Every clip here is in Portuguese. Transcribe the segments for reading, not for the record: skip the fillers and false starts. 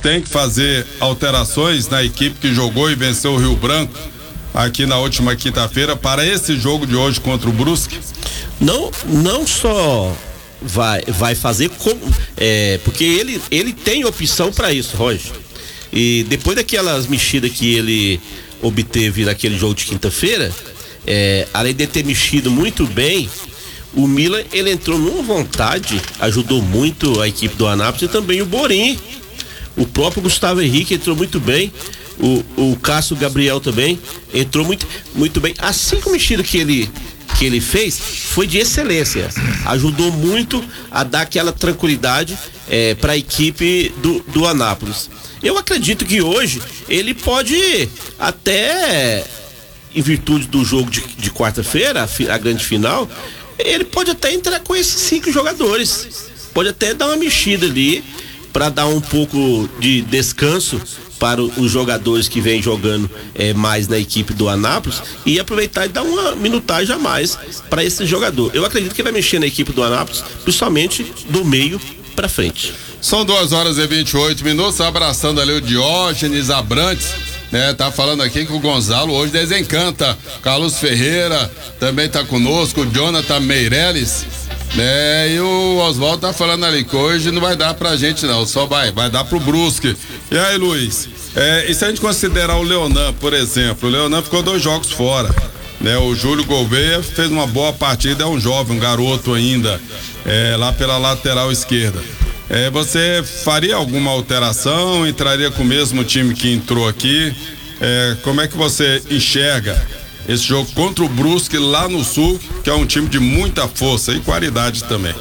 tem que fazer alterações na equipe que jogou e venceu o Rio Branco aqui na última quinta-feira para esse jogo de hoje contra o Brusque? Não só vai fazer porque ele tem opção para isso, Roger. E depois daquelas mexidas que ele obteve naquele jogo de quinta-feira, além de ter mexido muito bem, o Milan, ele entrou numa vontade, ajudou muito a equipe do Anápolis, e também o Borim, o próprio Gustavo Henrique entrou muito bem, o Cássio Gabriel também entrou muito bem. As 5 mexidas que ele fez foi de excelência, ajudou muito a dar aquela tranquilidade para a equipe do Anápolis. Eu acredito que hoje ele pode até, em virtude do jogo de quarta-feira, a grande final, ele pode até entrar com esses 5 jogadores, pode até dar uma mexida ali para dar um pouco de descanso para os jogadores que vêm jogando mais na equipe do Anápolis, e aproveitar e dar uma minutagem a mais para esse jogador. Eu acredito que vai mexer na equipe do Anápolis, principalmente do meio para frente. São 2h28, abraçando ali o Diógenes Abrantes, né? Tá falando aqui que o Gonzalo hoje desencanta. Carlos Ferreira também tá conosco, o Jonathan Meirelles, né? E o Oswaldo tá falando ali que hoje não vai dar pra gente não, só vai dar pro Brusque. E aí, Luiz, e se a gente considerar o Leonan, por exemplo, o Leonan ficou 2 jogos fora, né? O Júlio Gouveia fez uma boa partida, é um jovem, um garoto ainda, lá pela lateral esquerda. Você faria alguma alteração? Entraria com o mesmo time que entrou aqui? Como é que você enxerga esse jogo contra o Brusque lá no Sul, que é um time de muita força e qualidade também?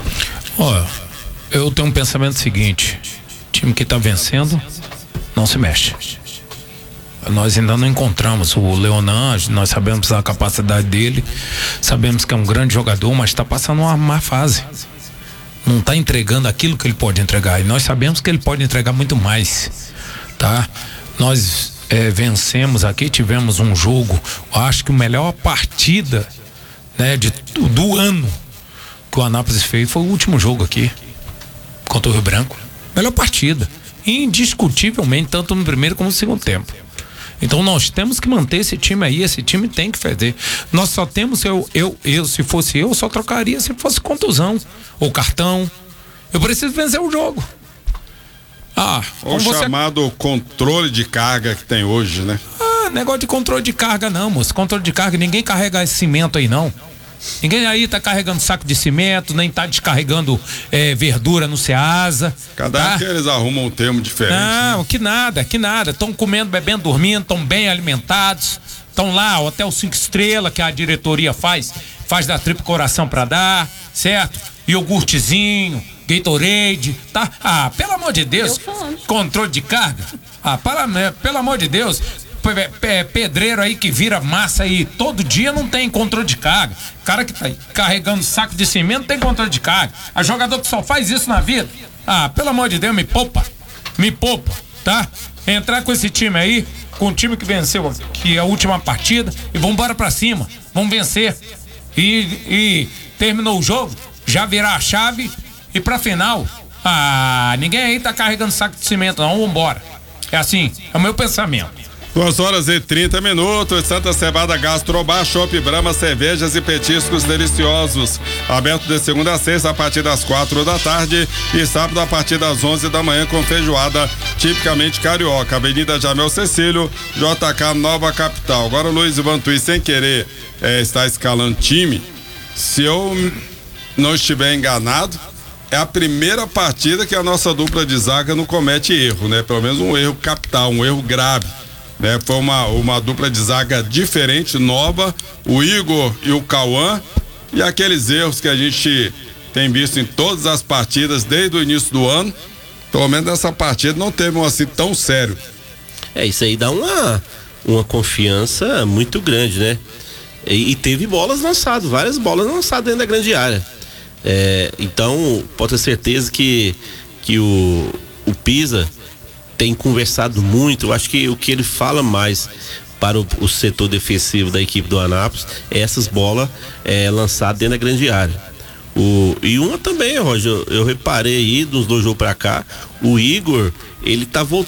Eu tenho um pensamento seguinte: time que tá vencendo não se mexe. Nós ainda não encontramos o Leonan, nós sabemos da capacidade dele, sabemos que é um grande jogador, mas está passando uma má fase. Não está entregando aquilo que ele pode entregar, e nós sabemos que ele pode entregar muito mais, tá? Nós vencemos aqui, tivemos um jogo, acho que a melhor partida, né, do ano que o Anápolis fez foi o último jogo aqui contra o Rio Branco. Melhor partida, indiscutivelmente, tanto no primeiro como no segundo tempo. Então nós temos que manter esse time aí, esse time tem que fazer. Nós só temos, se fosse eu, só trocaria se fosse contusão ou cartão. Eu preciso vencer o jogo. O chamado controle de carga que tem hoje, né? Negócio de controle de carga não, moço. Controle de carga, ninguém carrega esse cimento aí não. Ninguém aí tá carregando saco de cimento, nem tá descarregando verdura no Ceasa. Cada que eles arrumam um termo diferente. Não, né? que nada. Estão comendo, bebendo, dormindo, estão bem alimentados. Estão lá, Hotel 5 Estrelas, que a diretoria faz da Tripa Coração pra dar, certo? Iogurtezinho, Gatorade, tá? Pelo amor de Deus. Controle de carga. Pelo amor de Deus. Pedreiro aí que vira massa aí todo dia não tem controle de carga. O cara que tá carregando saco de cimento tem controle de carga. A jogador que só faz isso na vida, pelo amor de Deus, me poupa, tá? Entrar com esse time aí, com o time que venceu que a última partida, e vamos embora pra cima, vamos vencer e terminou o jogo, já virar a chave e pra final. Ninguém aí tá carregando saco de cimento não, vambora. É assim, é o meu pensamento. 2h30, Santa Cevada Gastrobar, Chopp Brahma, cervejas e petiscos deliciosos. Aberto de segunda a sexta a partir das 4 da tarde e sábado a partir das 11 da manhã com feijoada tipicamente carioca. Avenida Jamel Cecílio, JK Nova Capital. Agora o Luiz Vantuí, sem querer está escalando time. Se eu não estiver enganado, é a primeira partida que a nossa dupla de zaga não comete erro, né? Pelo menos um erro capital, um erro grave. Foi uma dupla de zaga diferente, nova, o Igor e o Cauã, e aqueles erros que a gente tem visto em todas as partidas desde o início do ano, pelo menos nessa partida não teve um assim tão sério. Isso aí dá uma confiança muito grande, né? E teve bolas lançadas, várias bolas lançadas dentro da grande área. Então, pode ter certeza que o Pisa tem conversado muito. Eu acho que o que ele fala mais para o setor defensivo da equipe do Anápolis é essas bolas lançadas dentro da grande área. E uma também, Roger, eu reparei aí dos 2 jogos pra cá, o Igor, ele tá voltando